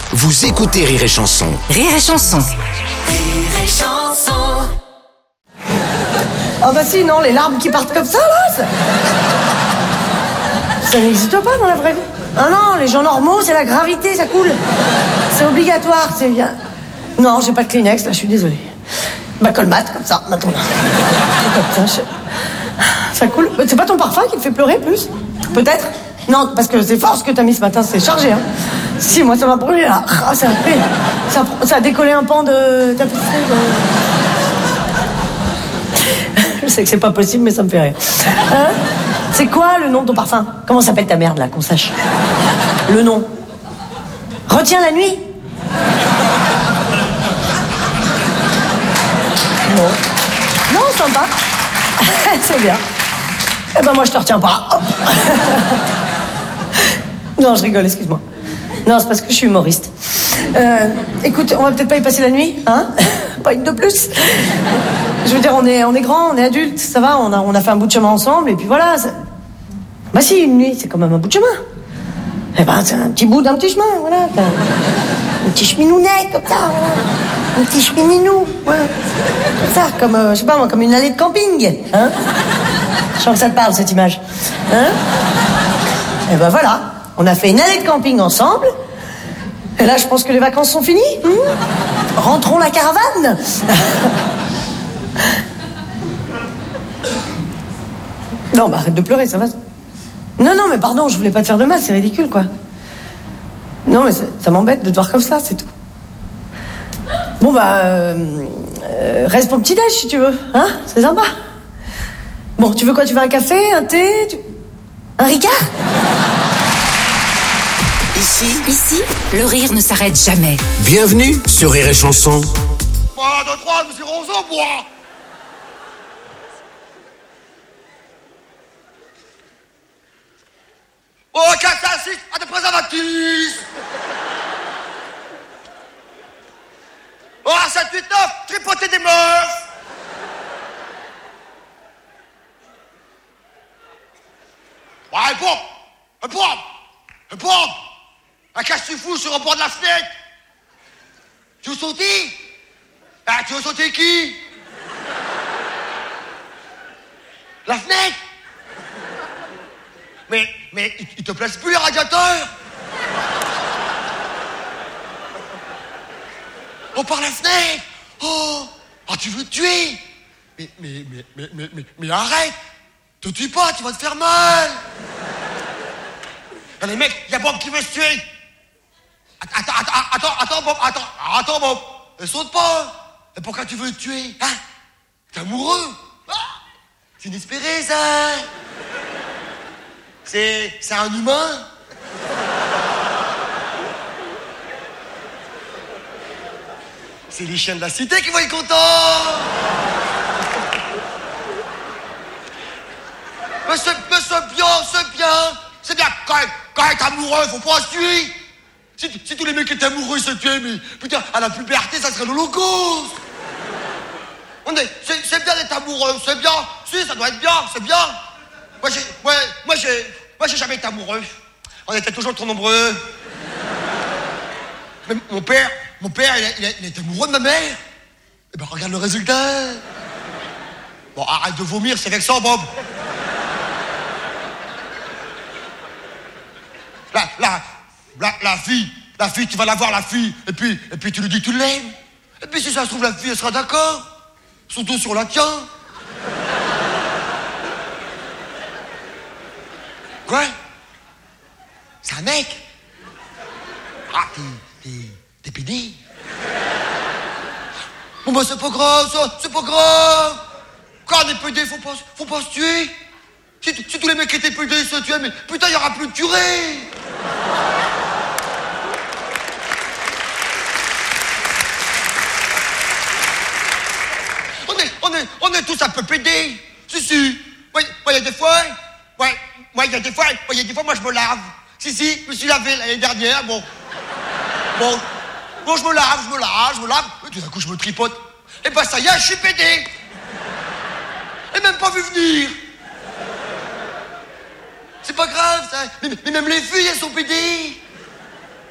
Vous écoutez Rire et Chanson. Rire et Chanson. Rire et Chanson. Oh bah si, non, les larmes qui partent comme ça, là, ça n'existe pas dans la vraie vie. Ah non, les gens normaux, c'est la gravité, ça coule. C'est obligatoire, c'est bien. Non, j'ai pas de Kleenex, là, je suis désolée. Bah, colmate, comme ça, maintenant. Comme ça, ça coule. C'est pas ton parfum qui te fait pleurer, plus? Peut-être? Non, parce que c'est fort ce que t'as mis ce matin, c'est chargé, hein. Si, moi, ça m'a brûlé, là. Ah, ça a décollé un pan de tapisserie. Je sais que c'est pas possible, mais ça me fait rire. Hein? C'est quoi le nom de ton parfum? Comment s'appelle ta merde, là, qu'on sache? Le nom. Retiens la nuit. Bon. Non, sympa. C'est bien. Eh ben, moi, je te retiens pas. Hop. Non, je rigole, excuse-moi. Non, c'est parce que je suis humoriste. Écoute, on va peut-être pas y passer la nuit, hein? Pas une de plus. Je veux dire, on est grands, on est adultes, ça va, on a fait un bout de chemin ensemble, et puis voilà. Bah si, une nuit, c'est quand même un bout de chemin. Eh ben, c'est un petit bout d'un petit chemin, voilà. Un petit cheminounet, comme ça, voilà. Un petit chemininou, voilà. Comme ça, comme, je sais pas moi, comme une allée de camping, hein? Je sens que ça te parle, cette image. Hein? Eh ben voilà, on a fait une allée de camping ensemble. Et là, je pense que les vacances sont finies. Rentrons la caravane. Non, bah arrête de pleurer, ça va. Non, mais pardon, je voulais pas te faire de mal, c'est ridicule, quoi. Non, mais ça m'embête de te voir comme ça, c'est tout. Bon, bah, reste pour le petit-déj, si tu veux, hein? C'est sympa. Bon, tu veux quoi? Tu veux un café, un thé, un Ricard? Ici, le rire ne s'arrête jamais. Bienvenue sur Rire et Chanson. 1, 2, 3, monsieur Roseau, bois. Oh, 4, 5, 6, à des préservatifs. Oh, 7, 8, 9, tripoter des meufs. Ouais, un pompe. Qu'est-ce que tu fous sur le bord de la fenêtre? Tu veux sauter? Ah, tu veux sauter qui? La fenêtre? Mais il te place plus les radiateurs? Oh, par la fenêtre? Oh, tu veux te tuer? Mais arrête! Te tue pas, tu vas te faire mal! Les mecs, il y a Bob qui veut se tuer! Attends, Bob! Saute pas! Et pourquoi tu veux te tuer? Hein? T'es amoureux? Ah, c'est inespéré, ça! C'est un humain? C'est les chiens de la cité qui vont être contents! Mais c'est bien, quand elle est amoureuse, faut pas se tuer! Si tous les mecs étaient amoureux, ils se tuaient, mais putain, à la puberté, ça serait l'Holocauste! C'est bien d'être amoureux, c'est bien! Si, ça doit être bien, c'est bien! Moi, j'ai jamais été amoureux. On était toujours trop nombreux. Mais mon père, il était amoureux de ma mère. Et ben, regarde le résultat. Bon, arrête de vomir, c'est vexant, Bob. La fille, tu vas la voir, la fille. Et puis tu lui dis que tu l'aimes. Et puis si ça se trouve, la fille, elle sera d'accord. Surtout sur la tien. Quoi? C'est un mec? Ah, t'es pédé? Bon bah c'est pas grave, ça, c'est pas grave. Quand on est pédé, faut pas se tuer. Si tous les mecs qui étaient pédés se tuaient, mais putain, il y aura plus de tuerie. On est tous un peu pédés. Si. Ouais, il y a des fois. Il y a des fois, moi, je me lave. Si, je me suis lavé l'année dernière, bon, je me lave. Et tout d'un coup, je me tripote. Et ben, ça y est, je suis pédé. Et même pas vu venir. C'est pas grave, ça. Mais même les filles, elles sont pédées.